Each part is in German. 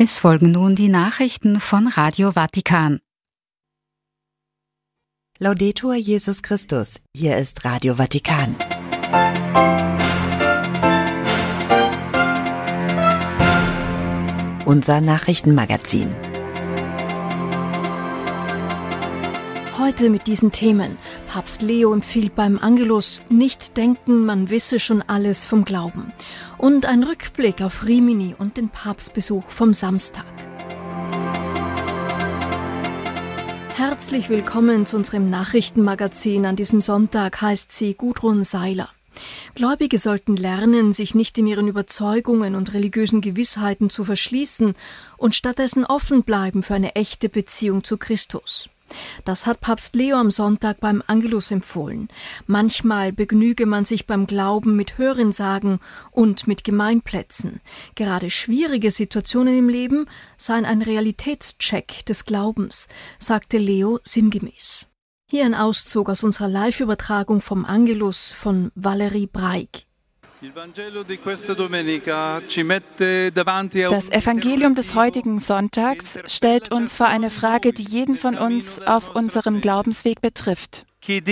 Es folgen nun die Nachrichten von Radio Vatikan. Laudetur Jesus Christus, hier ist Radio Vatikan. Unser Nachrichtenmagazin. Heute mit diesen Themen. Papst Leo empfiehlt beim Angelus, nicht denken, man wisse schon alles vom Glauben. Und ein Rückblick auf Rimini und den Papstbesuch vom Samstag. Herzlich willkommen zu unserem Nachrichtenmagazin. An diesem Sonntag heißt sie Gudrun Seiler. Gläubige sollten lernen, sich nicht in ihren Überzeugungen und religiösen Gewissheiten zu verschließen und stattdessen offen bleiben für eine echte Beziehung zu Christus. Das hat Papst Leo am Sonntag beim Angelus empfohlen. Manchmal begnüge man sich beim Glauben mit Hörensagen und mit Gemeinplätzen. Gerade schwierige Situationen im Leben seien ein Realitätscheck des Glaubens, sagte Leo sinngemäß. Hier ein Auszug aus unserer Live-Übertragung vom Angelus von Valerie Breik. Das Evangelium des heutigen Sonntags stellt uns vor eine Frage, die jeden von uns auf unserem Glaubensweg betrifft.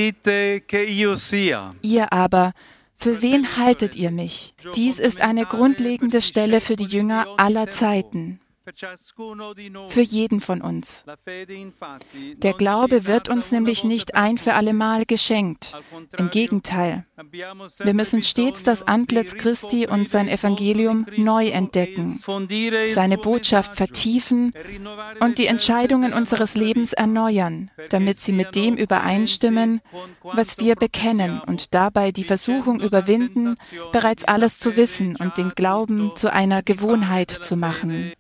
Ihr aber, für wen haltet ihr mich? Dies ist eine grundlegende Stelle für die Jünger aller Zeiten. Für jeden von uns. Der Glaube wird uns nämlich nicht ein für allemal geschenkt. Im Gegenteil. Wir müssen stets das Antlitz Christi und sein Evangelium neu entdecken, seine Botschaft vertiefen und die Entscheidungen unseres Lebens erneuern, damit sie mit dem übereinstimmen, was wir bekennen und dabei die Versuchung überwinden, bereits alles zu wissen und den Glauben zu einer Gewohnheit zu machen.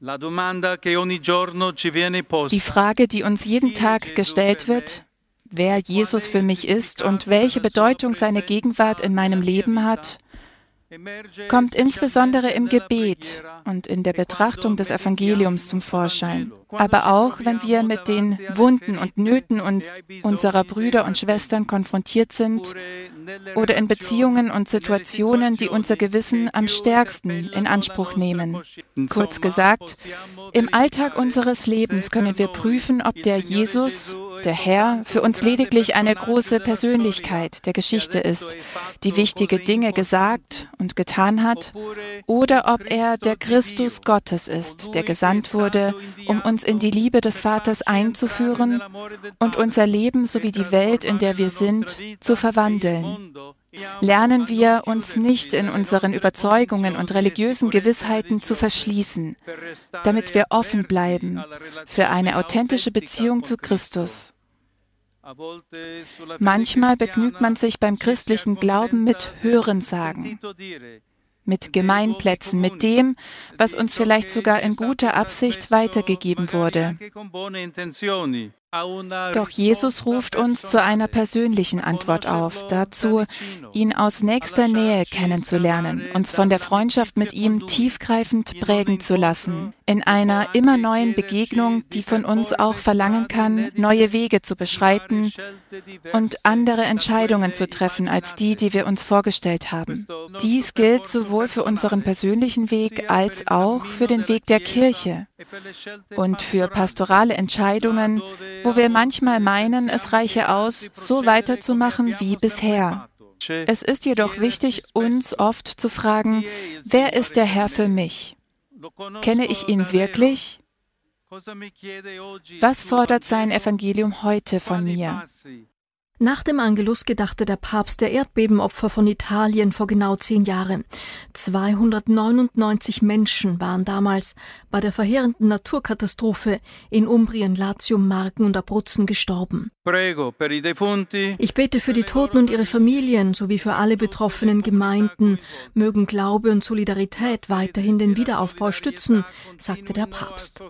Die Frage, die uns jeden Tag gestellt wird, wer Jesus für mich ist und welche Bedeutung seine Gegenwart in meinem Leben hat, kommt insbesondere im Gebet und in der Betrachtung des Evangeliums zum Vorschein. Aber auch, wenn wir mit den Wunden und Nöten unserer Brüder und Schwestern konfrontiert sind oder in Beziehungen und Situationen, die unser Gewissen am stärksten in Anspruch nehmen. Kurz gesagt, im Alltag unseres Lebens können wir prüfen, ob der Jesus, der Herr, für uns lediglich eine große Persönlichkeit der Geschichte ist, die wichtige Dinge gesagt und getan hat, oder ob er der Christus Gottes ist, der gesandt wurde, um uns in die Liebe des Vaters einzuführen und unser Leben sowie die Welt, in der wir sind, zu verwandeln. Lernen wir, uns nicht in unseren Überzeugungen und religiösen Gewissheiten zu verschließen, damit wir offen bleiben für eine authentische Beziehung zu Christus. Manchmal begnügt man sich beim christlichen Glauben mit Hörensagen, mit Gemeinplätzen, mit dem, was uns vielleicht sogar in guter Absicht weitergegeben wurde. Doch Jesus ruft uns zu einer persönlichen Antwort auf, dazu, ihn aus nächster Nähe kennenzulernen, uns von der Freundschaft mit ihm tiefgreifend prägen zu lassen, in einer immer neuen Begegnung, die von uns auch verlangen kann, neue Wege zu beschreiten und andere Entscheidungen zu treffen als die, die wir uns vorgestellt haben. Dies gilt sowohl für unseren persönlichen Weg als auch für den Weg der Kirche und für pastorale Entscheidungen, wo wir manchmal meinen, es reiche aus, so weiterzumachen wie bisher. Es ist jedoch wichtig, uns oft zu fragen, wer ist der Herr für mich? Kenne ich ihn wirklich? Was fordert sein Evangelium heute von mir? Nach dem Angelus gedachte der Papst der Erdbebenopfer von Italien vor genau 10 Jahren. 299 Menschen waren damals bei der verheerenden Naturkatastrophe in Umbrien, Latium, Marken und Abruzzen gestorben. Ich bete für die Toten und ihre Familien sowie für alle betroffenen Gemeinden. Mögen Glaube und Solidarität weiterhin den Wiederaufbau stützen, sagte der Papst.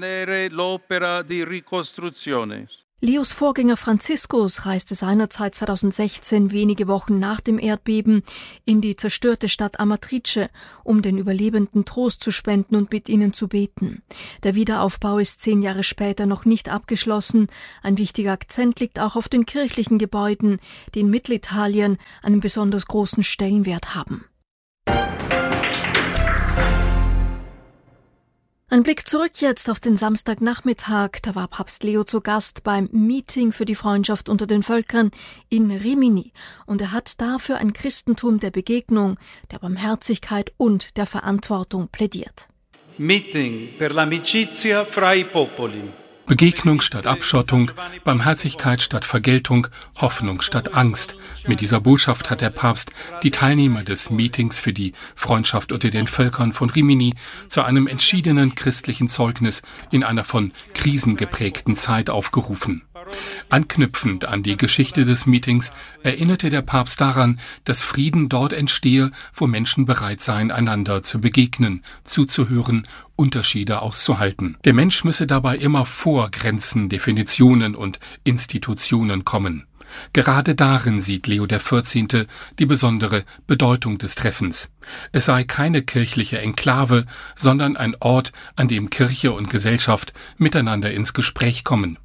Leos Vorgänger Franziskus reiste seinerzeit 2016, wenige Wochen nach dem Erdbeben, in die zerstörte Stadt Amatrice, um den Überlebenden Trost zu spenden und mit ihnen zu beten. Der Wiederaufbau ist 10 Jahre später noch nicht abgeschlossen. Ein wichtiger Akzent liegt auch auf den kirchlichen Gebäuden, die in Mittelitalien einen besonders großen Stellenwert haben. Ein Blick zurück jetzt auf den Samstagnachmittag. Da war Papst Leo zu Gast beim Meeting für die Freundschaft unter den Völkern in Rimini. Und er hat dafür ein Christentum der Begegnung, der Barmherzigkeit und der Verantwortung plädiert. Meeting per l'amicizia fra i popoli. Begegnung statt Abschottung, Barmherzigkeit statt Vergeltung, Hoffnung statt Angst. Mit dieser Botschaft hat der Papst die Teilnehmer des Meetings für die Freundschaft unter den Völkern von Rimini zu einem entschiedenen christlichen Zeugnis in einer von Krisen geprägten Zeit aufgerufen. Anknüpfend an die Geschichte des Meetings erinnerte der Papst daran, dass Frieden dort entstehe, wo Menschen bereit seien, einander zu begegnen, zuzuhören, Unterschiede auszuhalten. Der Mensch müsse dabei immer vor Grenzen, Definitionen und Institutionen kommen. Gerade darin sieht Leo XIV. Die besondere Bedeutung des Treffens. Es sei keine kirchliche Enklave, sondern ein Ort, an dem Kirche und Gesellschaft miteinander ins Gespräch kommen.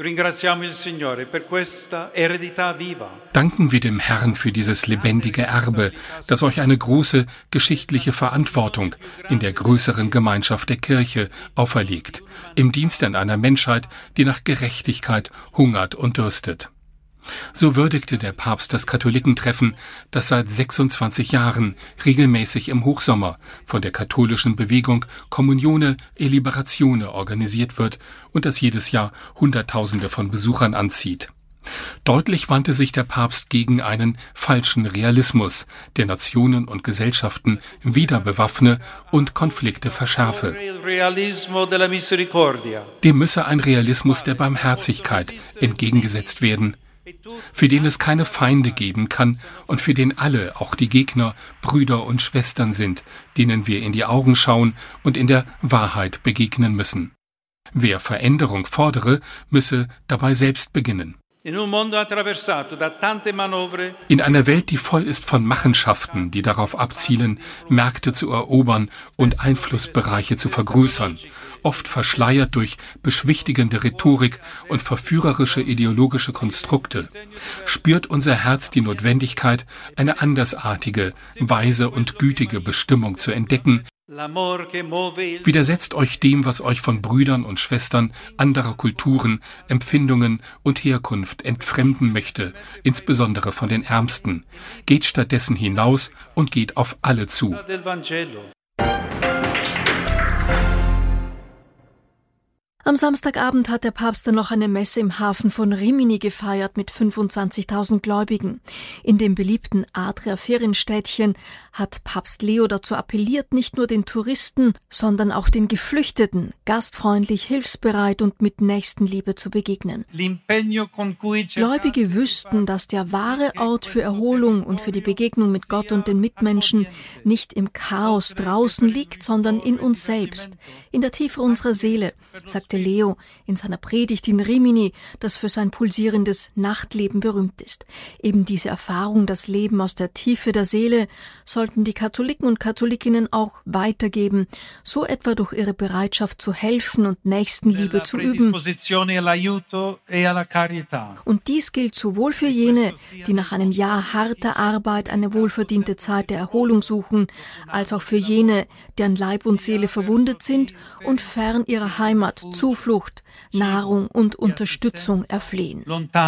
Danken wir dem Herrn für dieses lebendige Erbe, das euch eine große geschichtliche Verantwortung in der größeren Gemeinschaft der Kirche auferlegt, im Dienst an einer Menschheit, die nach Gerechtigkeit hungert und dürstet. So würdigte der Papst das Katholikentreffen, das seit 26 Jahren regelmäßig im Hochsommer von der katholischen Bewegung Communione e Liberazione organisiert wird und das jedes Jahr Hunderttausende von Besuchern anzieht. Deutlich wandte sich der Papst gegen einen falschen Realismus, der Nationen und Gesellschaften wieder bewaffne und Konflikte verschärfe. Dem müsse ein Realismus der Barmherzigkeit entgegengesetzt werden, für den es keine Feinde geben kann und für den alle, auch die Gegner, Brüder und Schwestern sind, denen wir in die Augen schauen und in der Wahrheit begegnen müssen. Wer Veränderung fordere, müsse dabei selbst beginnen. In einer Welt, die voll ist von Machenschaften, die darauf abzielen, Märkte zu erobern und Einflussbereiche zu vergrößern, oft verschleiert durch beschwichtigende Rhetorik und verführerische ideologische Konstrukte, spürt unser Herz die Notwendigkeit, eine andersartige, weise und gütige Bestimmung zu entdecken. Widersetzt euch dem, was euch von Brüdern und Schwestern anderer Kulturen, Empfindungen und Herkunft entfremden möchte, insbesondere von den Ärmsten. Geht stattdessen hinaus und geht auf alle zu. Am Samstagabend hat der Papst dann noch eine Messe im Hafen von Rimini gefeiert mit 25.000 Gläubigen. In dem beliebten Adria-Ferienstädtchen hat Papst Leo dazu appelliert, nicht nur den Touristen, sondern auch den Geflüchteten gastfreundlich, hilfsbereit und mit Nächstenliebe zu begegnen. Gläubige wüssten, dass der wahre Ort für Erholung und für die Begegnung mit Gott und den Mitmenschen nicht im Chaos draußen liegt, sondern in uns selbst, in der Tiefe unserer Seele, sagte Leo in seiner Predigt in Rimini, das für sein pulsierendes Nachtleben berühmt ist. Eben diese Erfahrung, das Leben aus der Tiefe der Seele, sollten die Katholiken und Katholikinnen auch weitergeben, so etwa durch ihre Bereitschaft zu helfen und Nächstenliebe zu üben. Und dies gilt sowohl für jene, die nach einem Jahr harter Arbeit eine wohlverdiente Zeit der Erholung suchen, als auch für jene, deren Leib und Seele verwundet sind und fern ihrer Heimat Zuflucht, Nahrung und Unterstützung erflehen.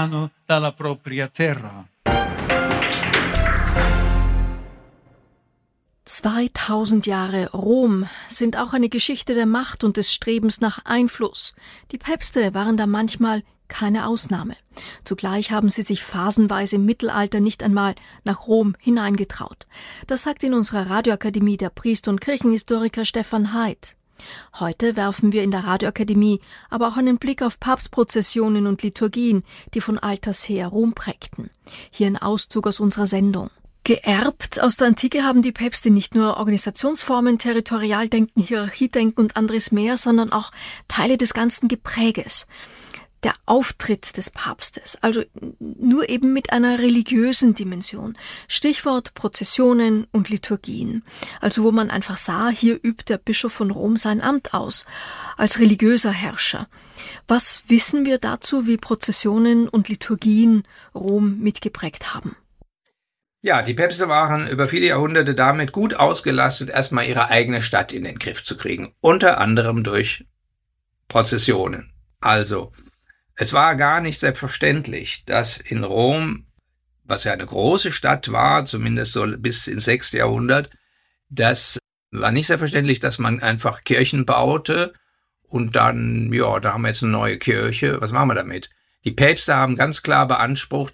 2000 Jahre Rom sind auch eine Geschichte der Macht und des Strebens nach Einfluss. Die Päpste waren da manchmal keine Ausnahme. Zugleich haben sie sich phasenweise im Mittelalter nicht einmal nach Rom hineingetraut. Das sagt in unserer Radioakademie der Priester- und Kirchenhistoriker Stefan Heid. Heute werfen wir in der Radioakademie aber auch einen Blick auf Papstprozessionen und Liturgien, die von alters her Rom prägten. Hier ein Auszug aus unserer Sendung. Geerbt aus der Antike haben die Päpste nicht nur Organisationsformen, Territorialdenken, Hierarchiedenken und anderes mehr, sondern auch Teile des ganzen Gepräges. Der Auftritt des Papstes, also nur eben mit einer religiösen Dimension. Stichwort Prozessionen und Liturgien. Also wo man einfach sah, hier übt der Bischof von Rom sein Amt aus, als religiöser Herrscher. Was wissen wir dazu, wie Prozessionen und Liturgien Rom mitgeprägt haben? Ja, die Päpste waren über viele Jahrhunderte damit gut ausgelastet, erstmal ihre eigene Stadt in den Griff zu kriegen. Unter anderem durch Prozessionen. Also, es war gar nicht selbstverständlich, dass in Rom, was ja eine große Stadt war, zumindest so bis ins 6. Jahrhundert, das war nicht selbstverständlich, dass man einfach Kirchen baute und dann, ja, da haben wir jetzt eine neue Kirche, was machen wir damit? Die Päpste haben ganz klar beansprucht,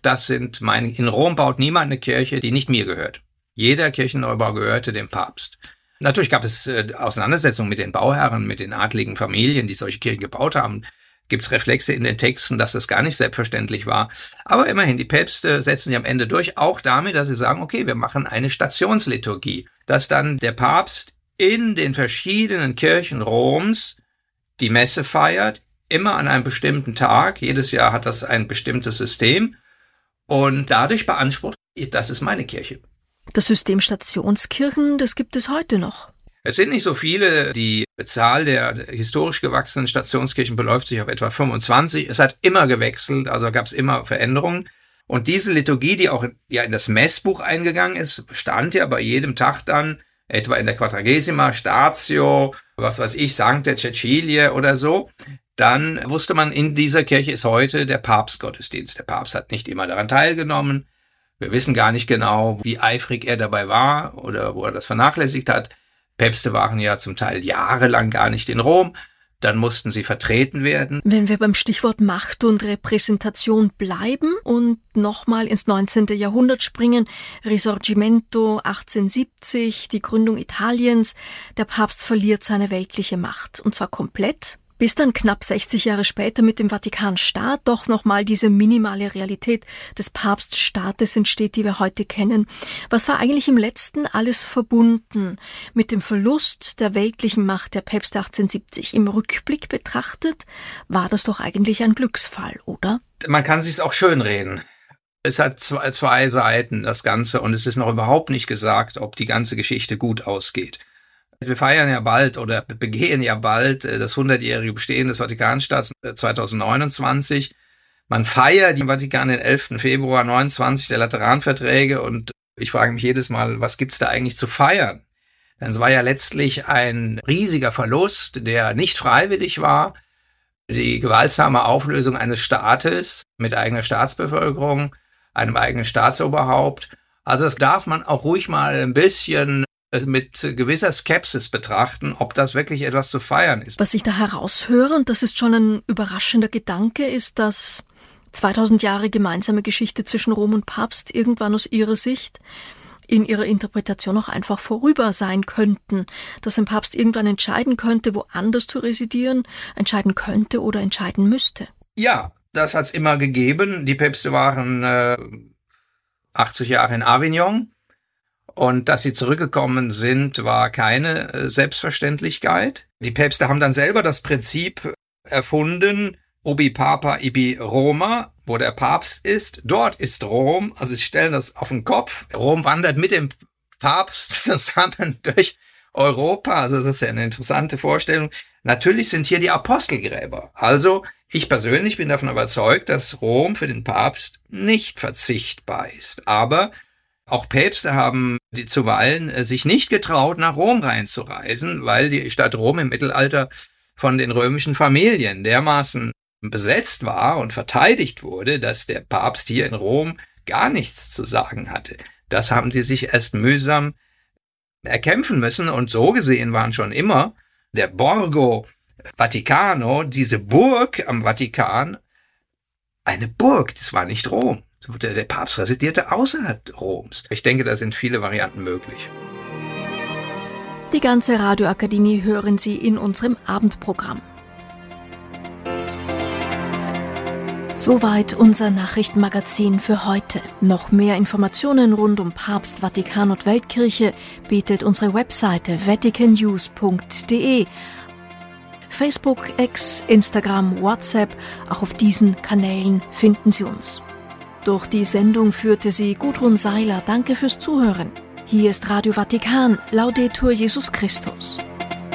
in Rom baut niemand eine Kirche, die nicht mir gehört. Jeder Kirchenneubau gehörte dem Papst. Natürlich gab es Auseinandersetzungen mit den Bauherren, mit den adligen Familien, die solche Kirchen gebaut haben. Gibt's Reflexe in den Texten, dass das gar nicht selbstverständlich war. Aber immerhin, die Päpste setzen sich am Ende durch, auch damit, dass sie sagen, okay, wir machen eine Stationsliturgie, dass dann der Papst in den verschiedenen Kirchen Roms die Messe feiert, immer an einem bestimmten Tag. Jedes Jahr hat das ein bestimmtes System und dadurch beansprucht, das ist meine Kirche. Das System Stationskirchen, das gibt es heute noch. Es sind nicht so viele. Die Zahl der historisch gewachsenen Stationskirchen beläuft sich auf etwa 25. Es hat immer gewechselt, also gab es immer Veränderungen. Und diese Liturgie, die auch ja in das Messbuch eingegangen ist, stand ja bei jedem Tag dann, etwa in der Quadragesima, Statio, was weiß ich, Sancte Cecilie oder so. Dann wusste man, in dieser Kirche ist heute der Papstgottesdienst. Der Papst hat nicht immer daran teilgenommen. Wir wissen gar nicht genau, wie eifrig er dabei war oder wo er das vernachlässigt hat. Päpste waren ja zum Teil jahrelang gar nicht in Rom. Dann mussten sie vertreten werden. Wenn wir beim Stichwort Macht und Repräsentation bleiben und nochmal ins 19. Jahrhundert springen, Risorgimento 1870, die Gründung Italiens, der Papst verliert seine weltliche Macht, und zwar komplett. Bis dann knapp 60 Jahre später mit dem Vatikanstaat doch nochmal diese minimale Realität des Papststaates entsteht, die wir heute kennen. Was war eigentlich im Letzten alles verbunden mit dem Verlust der weltlichen Macht der Päpste 1870? Im Rückblick betrachtet war das doch eigentlich ein Glücksfall, oder? Man kann sich's auch schönreden. Es hat zwei Seiten, das Ganze, und es ist noch überhaupt nicht gesagt, ob die ganze Geschichte gut ausgeht. Wir feiern ja bald oder begehen ja bald das 100-jährige Bestehen des Vatikanstaats 2029. Man feiert im Vatikan den 11. Februar 29 der Lateranverträge und ich frage mich jedes Mal, was gibt's da eigentlich zu feiern? Denn es war ja letztlich ein riesiger Verlust, der nicht freiwillig war. Die gewaltsame Auflösung eines Staates mit eigener Staatsbevölkerung, einem eigenen Staatsoberhaupt. Also das darf man auch ruhig mal ein bisschen mit gewisser Skepsis betrachten, ob das wirklich etwas zu feiern ist. Was ich da heraushöre, und das ist schon ein überraschender Gedanke, ist, dass 2000 Jahre gemeinsame Geschichte zwischen Rom und Papst irgendwann aus Ihrer Sicht in ihrer Interpretation auch einfach vorüber sein könnten, dass ein Papst irgendwann entscheiden könnte, woanders zu residieren, entscheiden könnte oder entscheiden müsste. Ja, das hat's immer gegeben. Die Päpste waren 80 Jahre in Avignon. Und dass sie zurückgekommen sind, war keine Selbstverständlichkeit. Die Päpste haben dann selber das Prinzip erfunden, ubi Papa ibi Roma, wo der Papst ist, dort ist Rom. Also sie stellen das auf den Kopf. Rom wandert mit dem Papst zusammen durch Europa. Also das ist ja eine interessante Vorstellung. Natürlich sind hier die Apostelgräber. Also ich persönlich bin davon überzeugt, dass Rom für den Papst nicht verzichtbar ist. Aber auch Päpste haben die zuweilen sich nicht getraut, nach Rom reinzureisen, weil die Stadt Rom im Mittelalter von den römischen Familien dermaßen besetzt war und verteidigt wurde, dass der Papst hier in Rom gar nichts zu sagen hatte. Das haben die sich erst mühsam erkämpfen müssen und so gesehen waren schon immer der Borgo Vaticano, diese Burg am Vatikan, eine Burg, das war nicht Rom. Der Papst residierte außerhalb Roms. Ich denke, da sind viele Varianten möglich. Die ganze Radioakademie hören Sie in unserem Abendprogramm. Soweit unser Nachrichtenmagazin für heute. Noch mehr Informationen rund um Papst, Vatikan und Weltkirche bietet unsere Webseite vaticannews.de. Facebook, X, Instagram, WhatsApp, auch auf diesen Kanälen finden Sie uns. Durch die Sendung führte sie Gudrun Seiler. Danke fürs Zuhören. Hier ist Radio Vatikan, Laudetur Jesus Christus.